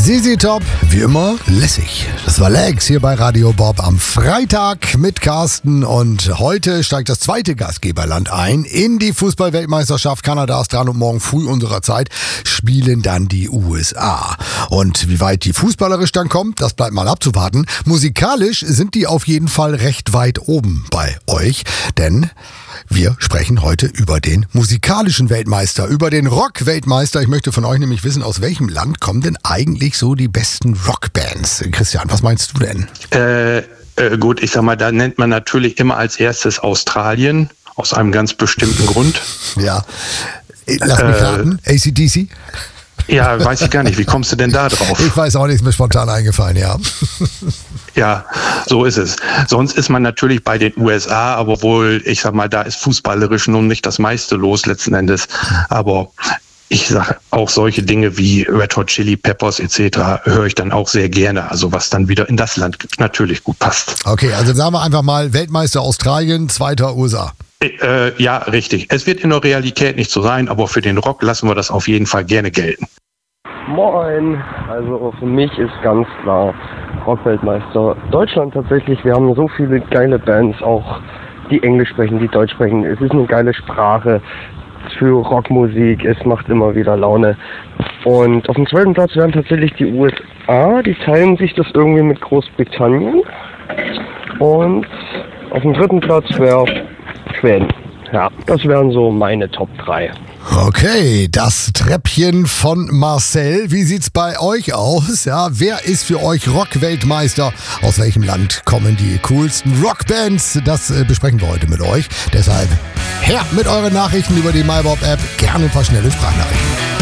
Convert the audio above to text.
ZZ Top, wie immer, lässig. Das war Legs hier bei Radio Bob am Freitag mit Carsten und heute steigt das zweite Gastgeberland ein in die Fußball-Weltmeisterschaft. Kanada ist dran und morgen früh unserer Zeit spielen dann die USA. Und wie weit die fußballerisch dann kommt, das bleibt mal abzuwarten. Musikalisch sind die auf jeden Fall recht weit oben bei euch, denn wir sprechen heute über den musikalischen Weltmeister, über den Rock-Weltmeister. Ich möchte von euch nämlich wissen, aus welchem Land kommen denn eigentlich so die besten Rockbands? Christian, was meinst du denn? Gut, ich sag mal, da nennt man natürlich immer als erstes Australien, aus einem ganz bestimmten Grund. Ja, lass mich raten, AC/DC? Ja, weiß ich gar nicht. Wie kommst du denn da drauf? Ich weiß auch nicht, ist mir spontan eingefallen, ja. Ja, so ist es. Sonst ist man natürlich bei den USA, aber wohl, ich sag mal, da ist fußballerisch nun nicht das meiste los letzten Endes. Aber ich sage auch solche Dinge wie Red Hot Chili Peppers etc. höre ich dann auch sehr gerne. Also was dann wieder in das Land natürlich gut passt. Okay, also sagen wir einfach mal Weltmeister Australien, zweiter USA. Ja, richtig. Es wird in der Realität nicht so sein, aber für den Rock lassen wir das auf jeden Fall gerne gelten. Moin, also für mich ist ganz klar Rockweltmeister Deutschland tatsächlich. Wir haben so viele geile Bands, auch die Englisch sprechen, die Deutsch sprechen. Es ist eine geile Sprache für Rockmusik, es macht immer wieder Laune. Und auf dem zweiten Platz wären tatsächlich die USA, die teilen sich das irgendwie mit Großbritannien. Und auf dem dritten Platz wäre Schweden. Ja, das wären so meine Top 3. Okay, das Treppchen von Marcel. Wie sieht's bei euch aus? Ja, wer ist für euch Rock-Weltmeister? Aus welchem Land kommen die coolsten Rockbands? Das besprechen wir heute mit euch. Deshalb her mit euren Nachrichten über die MyBob-App. Gerne ein paar schnelle Sprachnachrichten.